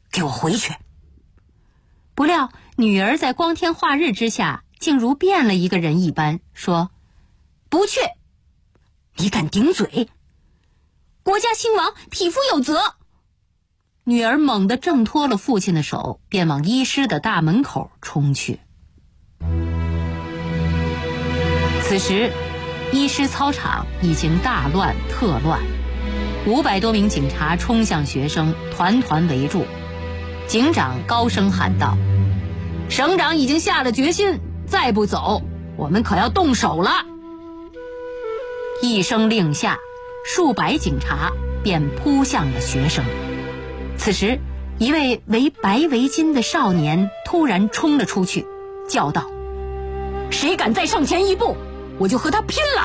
给我回去。 不料女儿在光天化日之下竟如变了一个人一般，说：不去！ 你敢顶嘴？ 国家兴亡，匹夫有责。女儿猛地挣脱了父亲的手，便往医师的大门口冲去。此时医师操场已经大乱特乱，500多名警察冲向学生，团团围住。警长高声喊道：省长已经下了决心，再不走我们可要动手了。一声令下，数百警察便扑向了学生。此时一位围白围巾的少年突然冲了出去，叫道：谁敢再上前一步，我就和他拼了！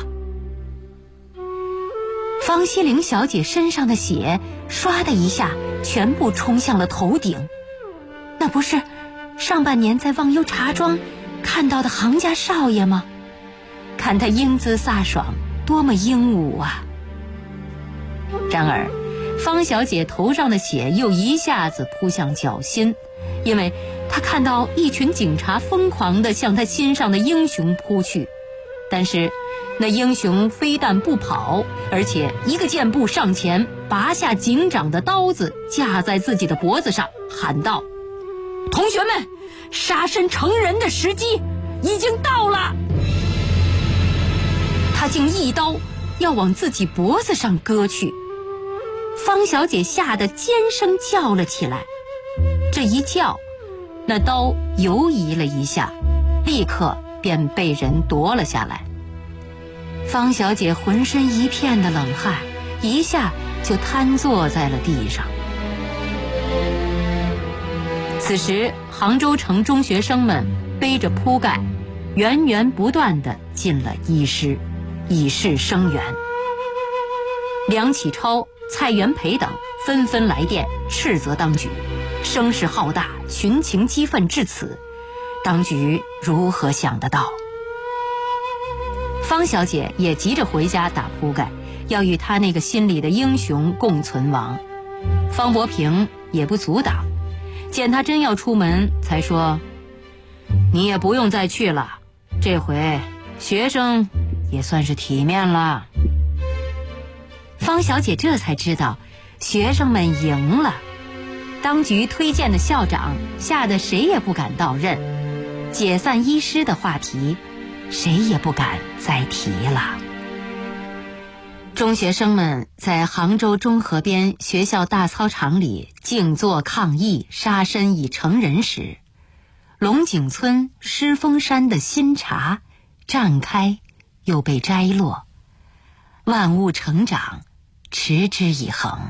方希玲小姐身上的血唰的一下全部冲向了头顶，那不是上半年在忘忧茶庄看到的行家少爷吗？看他英姿飒爽，多么英武啊！然而方小姐头上的血又一下子扑向脚心，因为她看到一群警察疯狂地向她心上的英雄扑去，但是那英雄非但不跑，而且一个箭步上前，拔下警长的刀子架在自己的脖子上，喊道：同学们，杀身成仁的时机已经到了！他竟一刀要往自己脖子上割去。方小姐吓得尖声叫了起来，这一叫，那刀游移了一下，立刻便被人夺了下来。方小姐浑身一片的冷汗，一下就瘫坐在了地上。此时杭州城中学生们背着铺盖，源源不断地进了医师，以示声援。梁启超、蔡元培等纷纷来电斥责当局，声势浩大，群情激愤至此，当局如何想得到？方小姐也急着回家打铺盖，要与她那个心里的英雄共存亡。方伯平也不阻挡，见她真要出门，才说：你也不用再去了，这回学生也算是体面了。方小姐这才知道学生们赢了，当局推荐的校长吓得谁也不敢到任，解散医师的话题谁也不敢再提了。中学生们在杭州中河边学校大操场里静坐抗议杀身已成仁时，龙井村狮峰山的新茶绽开又被摘落，万物成长，持之以恒。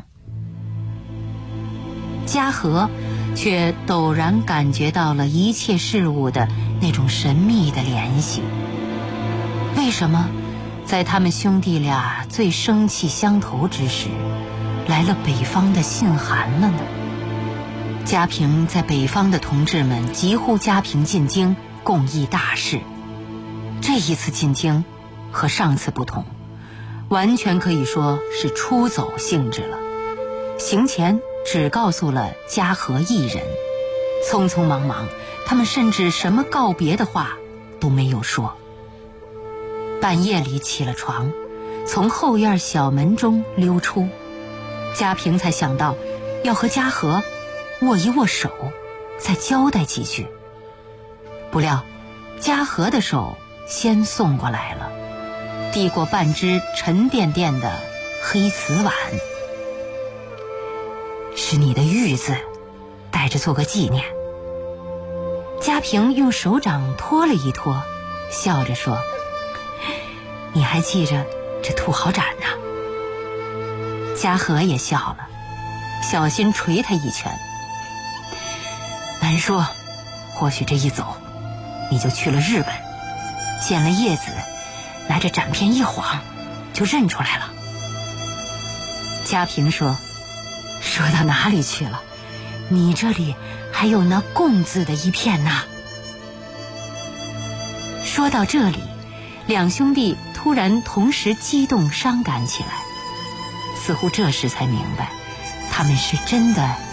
嘉禾却陡然感觉到了一切事物的那种神秘的联系。为什么在他们兄弟俩最生气相投之时，来了北方的信函了呢？嘉平在北方的同志们急呼嘉平进京，共议大事。这一次进京和上次不同，完全可以说是出走性质了。行前只告诉了嘉禾一人，匆匆忙忙，他们甚至什么告别的话都没有说。半夜里起了床，从后院小门中溜出，嘉平才想到要和嘉禾握一握手，再交代几句。不料嘉禾的手先送过来了，递过半只沉甸甸的黑瓷碗。是你的玉字，带着做个纪念。嘉平用手掌托了一托，笑着说：你还记着这土豪展呢？嘉禾也笑了，小心捶他一拳。难说，或许这一走你就去了日本，见了叶子，拿着展片一晃就认出来了。嘉平说到哪里去了？你这里还有那贡字的一片呢。说到这里，两兄弟突然同时激动伤感起来，似乎这时才明白他们是真的